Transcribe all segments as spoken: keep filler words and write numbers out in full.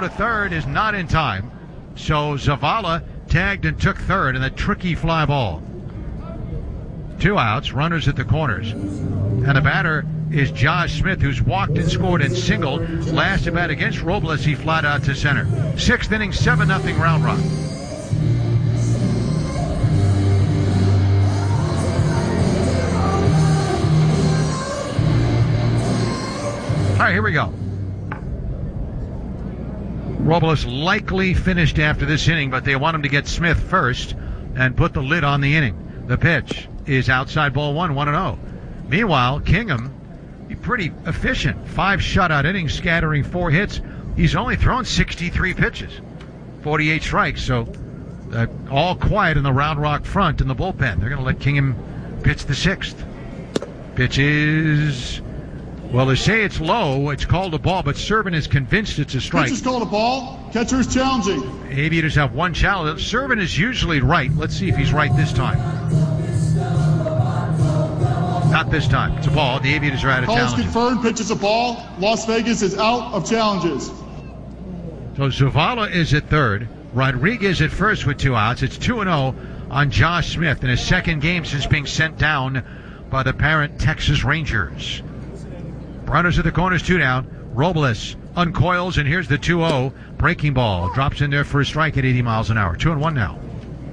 to third is not in time. So Zavala tagged and took third in a tricky fly ball. Two outs, runners at the corners. And the batter is Josh Smith, who's walked and scored and singled. Last at bat against Robles, he flied out to center. Sixth inning, seven nothing Round Rock. All right, here we go. Robles likely finished after this inning, but they want him to get Smith first and put the lid on the inning. The pitch is outside ball one, one and oh. Meanwhile, Kingham, pretty efficient. Five shutout innings, scattering four hits. He's only thrown sixty-three pitches, forty-eight strikes. So uh, all quiet in the Round Rock front in the bullpen. They're going to let Kingham pitch the sixth. Pitch is, well, they say it's low. It's called a ball, but Servin is convinced it's a strike. Pitch is called a ball. Catcher is challenging. Aviators have one challenge. Servin is usually right. Let's see if he's right this time. Not this time. It's a ball. The Aviators are out of Call is challenges. confirmed. Pitch is a ball. Las Vegas is out of challenges. So Zavala is at third. Rodriguez at first with two outs. It's two and oh on Josh Smith in his second game since being sent down by the parent Texas Rangers. Runners at the corners, two down. Robles uncoils, and here's the two oh. Breaking ball. Drops in there for a strike at eighty miles an hour. Two and one now.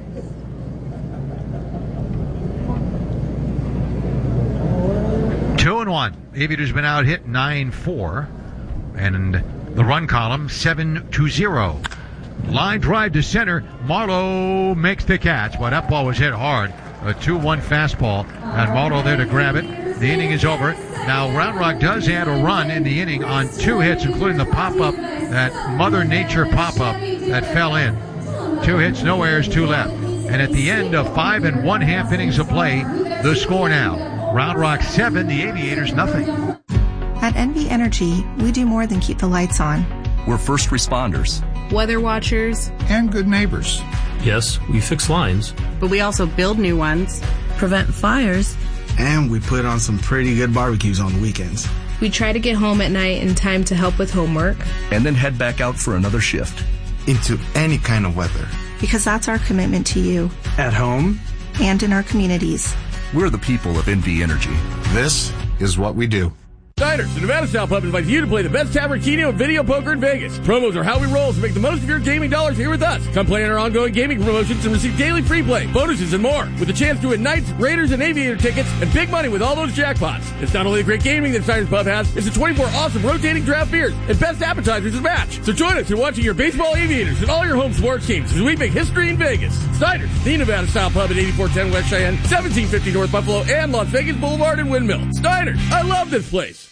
Two and one. Aviators been out hit nine four. And the run column seven to zero. Line drive to center. Marlowe makes the catch, but that ball was hit hard. A two one fastball, and Marlowe there to grab it. The inning is over. Now Round Rock does add a run in the inning on two hits, including the pop-up, that Mother Nature pop-up that fell in. Two hits, no errors, two left. And at the end of five and one half innings of play, the score now. Round Rock seven, the Aviators nothing. At N V Energy, we do more than keep the lights on. We're first responders, weather watchers, and good neighbors. Yes, we fix lines, but we also build new ones, prevent fires, and we put on some pretty good barbecues on the weekends. We try to get home at night in time to help with homework, and then head back out for another shift. Into any kind of weather. Because that's our commitment to you. At home. And in our communities. We're the people of N V Energy. This is what we do. Diners, the Nevada Style Pub invites you to play the best tavern, keno, and video poker in Vegas. Promos are how we roll, so make the most of your gaming dollars here with us. Come play in our ongoing gaming promotions and receive daily free play, bonuses, and more. With a chance to win Knights, Raiders, and Aviator tickets, and big money with all those jackpots. It's not only the great gaming that Diners Pub has, it's the twenty-four awesome rotating draft beers and best appetizers to match. So join us in watching your baseball Aviators and all your home sports teams as we make history in Vegas. Diners, the Nevada Style Pub at eighty-four ten West Cheyenne, seventeen fifty North Buffalo, and Las Vegas Boulevard and Windmill. Diners, I love this place.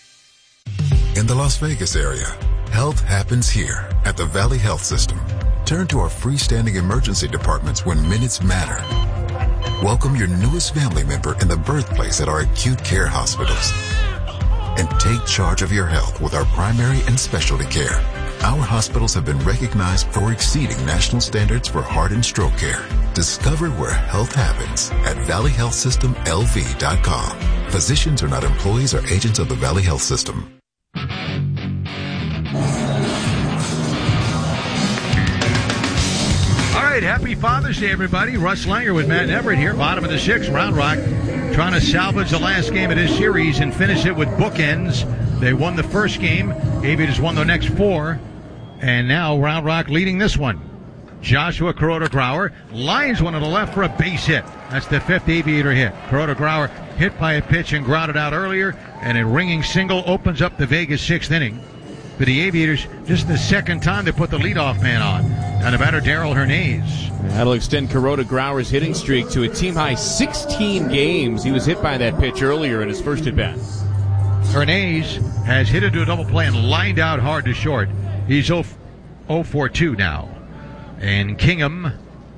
In the Las Vegas area, health happens here at the Valley Health System. Turn to our freestanding emergency departments when minutes matter. Welcome your newest family member in the birthplace at our acute care hospitals. And take charge of your health with our primary and specialty care. Our hospitals have been recognized for exceeding national standards for heart and stroke care. Discover where health happens at valley health system l v dot com. Physicians are not employees or agents of the Valley Health System. All right, happy Father's Day, everybody. Russ Langer with Matt Everett here, bottom of the sixth. Round Rock trying to salvage the last game of this series and finish it with bookends. They won the first game. Aviators won the next four. And now Round Rock leading this one. Joshua Kuroda-Grauer lines one to the left for a base hit. That's the fifth Aviator hit. Kuroda-Grauer hit by a pitch and grounded out earlier, and a ringing single opens up the Vegas sixth inning. For the Aviators, this is the second time they put the leadoff man on. And the batter, Darrell Hernandez. That'll extend Kuroda-Grauer's hitting streak to a team-high sixteen games. He was hit by that pitch earlier in his first at-bat. Hernandez has hit into a double play and lined out hard to short. He's oh for two now. And Kingham,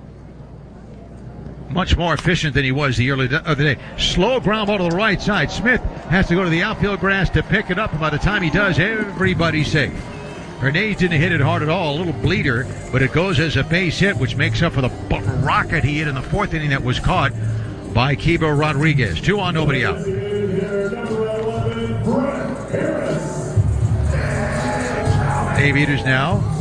much more efficient than he was the early other day. Slow ground ball to the right side. Smith has to go to the outfield grass to pick it up, and by the time he does, everybody's safe. Hernandez didn't hit it hard at all, a little bleeder, but it goes as a base hit, which makes up for the rocket he hit in the fourth inning that was caught by Keibert Rodriguez. Two on, nobody out. Aviators now